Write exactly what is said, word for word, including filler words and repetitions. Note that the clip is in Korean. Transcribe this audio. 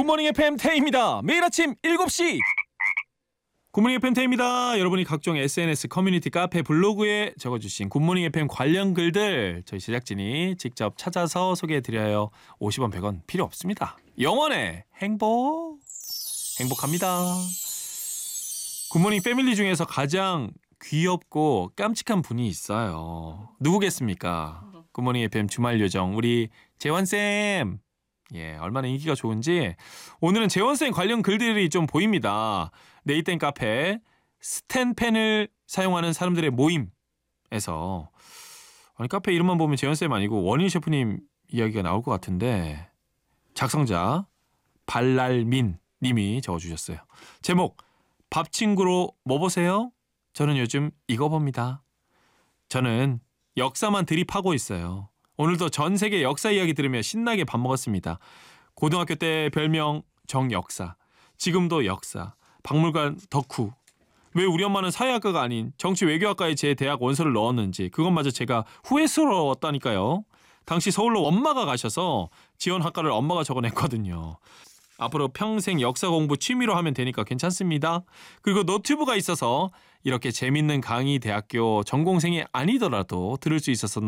굿모닝 에프엠 태희입니다. 매일 아침 일곱 시. 굿모닝 에프엠 태희입니다. 여러분이 각종 에스엔에스, 커뮤니티, 카페, 블로그에 적어주신 굿모닝 에프엠 관련 글들 저희 제작진이 직접 찾아서 소개해드려요. 오십 원, 백 원 필요 없습니다. 영원의 행복. 행복합니다. 굿모닝 패밀리 중에서 가장 귀엽고 깜찍한 분이 있어요. 누구겠습니까? 굿모닝 에프엠 주말 요정 우리 재원쌤. 예, 얼마나 인기가 좋은지 오늘은 재원쌤 관련 글들이 좀 보입니다. 네이땡 카페 스탠펜을 사용하는 사람들의 모임에서, 아니 카페 이름만 보면 재원쌤 아니고 원인 셰프님 이야기가 나올 것 같은데, 작성자 발랄민 님이 적어주셨어요. 제목, 밥 친구로 뭐 보세요? 저는 요즘 이거 봅니다. 저는 역사만 드립하고 있어요. 오늘도 전 세계 역사 이야기 들으며 신나게 밥 먹었습니다. 고등학교 때 별명 정역사, 지금도 역사, 박물관 덕후. 왜 우리 엄마는 사회학과가 아닌 정치 외교학과에 제 대학 원서를 넣었는지 그것마저 제가 후회스러웠다니까요. 당시 서울로 엄마가 가셔서 지원학과를 엄마가 적어냈거든요. 앞으로 평생 역사 공부 취미로 하면 되니까 괜찮습니다. 그리고 너튜브가 있어서 이렇게 재밌는 강의 대학교 전공생이 아니더라도 들을 수 있어서